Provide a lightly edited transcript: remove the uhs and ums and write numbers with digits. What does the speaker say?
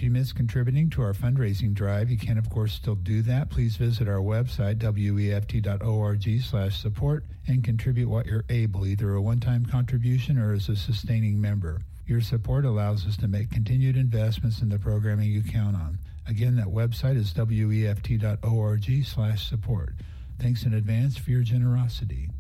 you missed contributing to our fundraising drive, you can, of course, still do that. Please visit our website, weft.org/support, and contribute what you're able, either a one-time contribution or as a sustaining member. Your support allows us to make continued investments in the programming you count on. Again, that website is weft.org/support. Thanks in advance for your generosity.